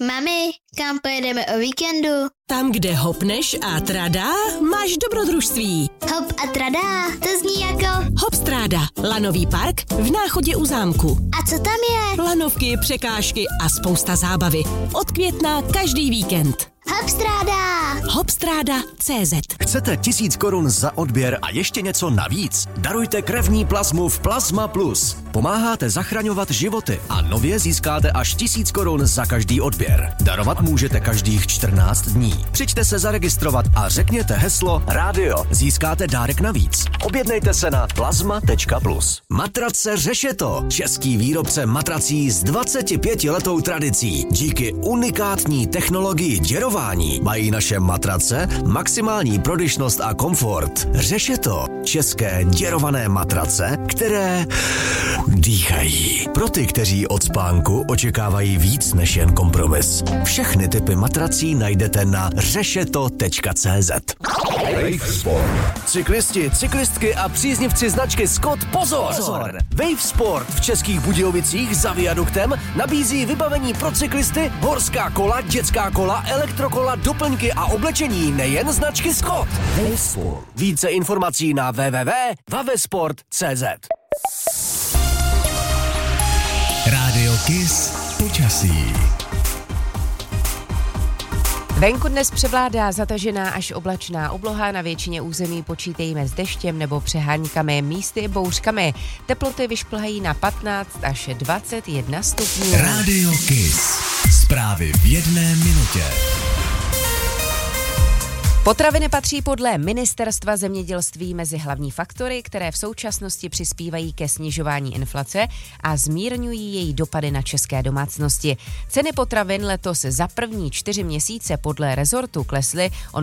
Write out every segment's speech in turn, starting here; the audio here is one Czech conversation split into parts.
Mami, kam pojedeme o víkendu? Tam, kde hopneš a tradá, máš dobrodružství. Hop a tradá, to zní jako... Hopstráda, lanový park v Náchodě u zámku. A co tam je? Lanovky, překážky a spousta zábavy. Od května každý víkend. Hopstráda! Hopstráda.cz. Chcete 1000 korun za odběr a ještě něco navíc? Darujte krevní plazmu v Plazma Plus. Pomáháte zachraňovat životy a nově získáte až 1000 korun za každý odběr. Darovat můžete každých 14 dní. Přijďte se zaregistrovat a řekněte heslo rádio. Získáte dárek navíc. Objednejte se na plazma.plus. Matrace Řešeto. Český výrobce matrací s 25letou tradicí. Díky unikátní technologii děrování mají naše matrace maximální prodyšnost a komfort. Řešeto. České děrované matrace, které dýchají. Pro ty, kteří od spánku očekávají víc než jen kompromis. Všechny typy matrací najdete na řešeto.cz. Wave Sport. Cyklisti, cyklistky a příznivci značky Scott, pozor! Wave Sport v Českých Budějovicích za viaduktem nabízí vybavení pro cyklisty, horská kola, dětská kola, elektrokola, doplňky a oblečení nejen značky Scott. Wave Sport. Více informací na www.wavesport.cz. Rádio Kiss počasí. Venku dnes převládá zatažená až oblačná obloha, na většině území počítejme s deštěm nebo přeháňkami, místy i bouřkami. Teploty vyšplhají na 15 až 21 stupňů. Rádio Kiss. Zprávy v 1 minutě. Potraviny patří podle Ministerstva zemědělství mezi hlavní faktory, které v současnosti přispívají ke snižování inflace a zmírňují její dopady na české domácnosti. Ceny potravin letos za první 4 měsíce podle rezortu klesly o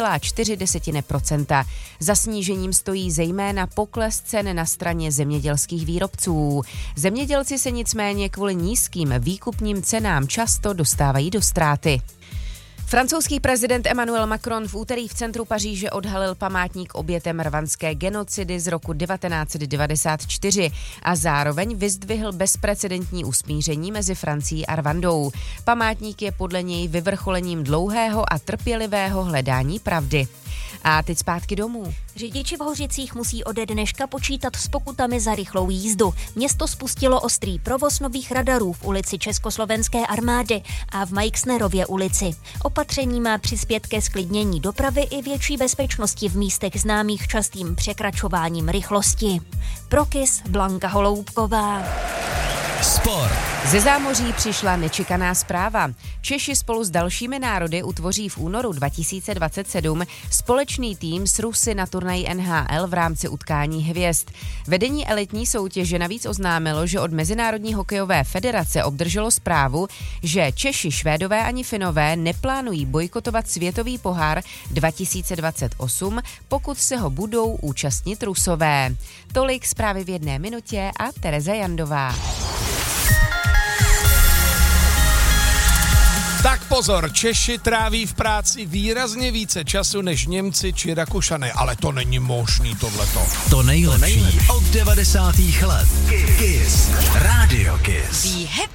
0,4%. Za snížením stojí zejména pokles cen na straně zemědělských výrobců. Zemědělci se nicméně kvůli nízkým výkupním cenám často dostávají do ztráty. Francouzský prezident Emmanuel Macron v úterý v centru Paříže odhalil památník obětem rwandské genocidy z roku 1994 a zároveň vyzdvihl bezprecedentní usmíření mezi Francií a Rwandou. Památník je podle něj vyvrcholením dlouhého a trpělivého hledání pravdy. A teď zpátky domů. Řidiči v Hořicích musí ode dneška počítat s pokutami za rychlou jízdu. Město spustilo ostrý provoz nových radarů v ulici Československé armády a v Majksnerově ulici. Opatření má přispět ke zklidnění dopravy i větší bezpečnosti v místech známých častým překračováním rychlosti. Pro Kiss Blanka Holoubková. Sport. Ze zámoří přišla nečekaná zpráva. Češi spolu s dalšími národy utvoří v únoru 2027 společný tým s Rusy na turnaji NHL v rámci utkání hvězd. Vedení elitní soutěže navíc oznámilo, že od Mezinárodní hokejové federace obdrželo zprávu, že Češi, Švédové ani Finové neplánují bojkotovat světový pohár 2028, pokud se ho budou účastnit Rusové. Tolik zprávy v 1 minutě a Tereza Jandová. Tak pozor, Češi tráví v práci výrazně více času než Němci či Rakušané, ale to není možný tohleto. To nejlepší od 90. let. Kiss. Rádio Kiss.